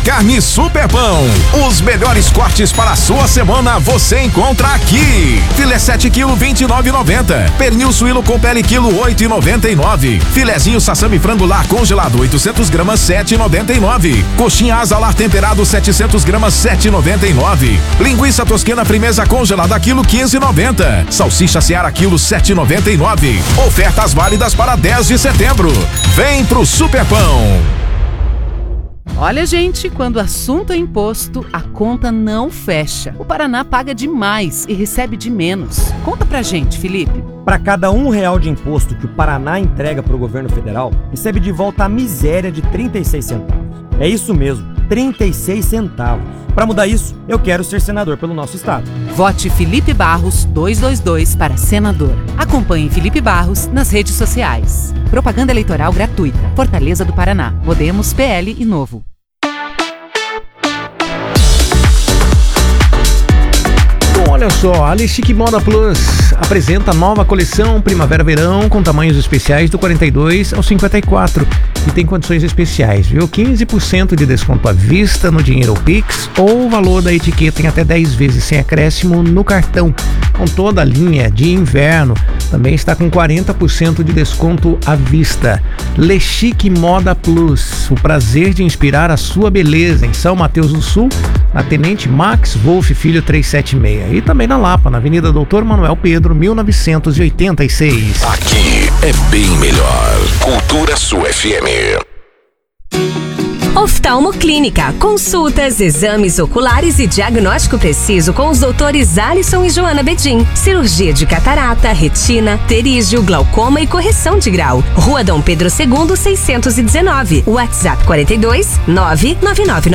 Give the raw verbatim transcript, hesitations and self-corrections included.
Carne Superpão. Os melhores cortes para a sua semana você encontra aqui. Filé sete quilos, vinte e nove reais e noventa centavos. Pernil suíno com pele quilo, oito reais e noventa e nove centavos. Filezinho sassami frangular congelado, oitocentos gramas, sete reais e noventa e nove centavos. Coxinha asa lar temperado, setecentos gramas, sete reais e noventa e nove centavos. Linguiça toscana frimeza congelada quilo, quinze reais e noventa centavos. Salsicha Seara quilo, sete reais e noventa e nove centavos. Ofertas válidas para dez de setembro. Vem pro Superpão. Olha, gente, quando o assunto é imposto, a conta não fecha. O Paraná paga demais e recebe de menos. Conta pra gente, Felipe. Para cada um real de imposto que o Paraná entrega para o governo federal, recebe de volta a miséria de trinta e seis centavos. É isso mesmo, trinta e seis centavos. Para mudar isso, eu quero ser senador pelo nosso estado. Vote Felipe Barros duzentos e vinte e dois para senador. Acompanhe Felipe Barros nas redes sociais. Propaganda eleitoral gratuita. Fortaleza do Paraná. Podemos, P L e Novo. Olha só, a Le Chic Moda Plus apresenta a nova coleção Primavera-Verão com tamanhos especiais do quarenta e dois ao cinquenta e quatro e tem condições especiais, viu? quinze por cento de desconto à vista no dinheiro ou Pix ou o valor da etiqueta em até dez vezes sem acréscimo no cartão. Com toda a linha de inverno, também está com quarenta por cento de desconto à vista. Le Chic Moda Plus, o prazer de inspirar a sua beleza em São Mateus do Sul, na Tenente Max Wolff Filho trezentos e setenta e seis e também na Lapa, na Avenida Doutor Manuel Pedro, mil novecentos e oitenta e seis. Aqui é bem melhor. Cultura Sul F M. Oftalmo Clínica, consultas, exames oculares e diagnóstico preciso com os doutores Alisson e Joana Bedin. Cirurgia de catarata, retina, pterígio, glaucoma e correção de grau. Rua Dom Pedro segundo, seiscentos e dezenove. WhatsApp quarenta e dois, nove nove nove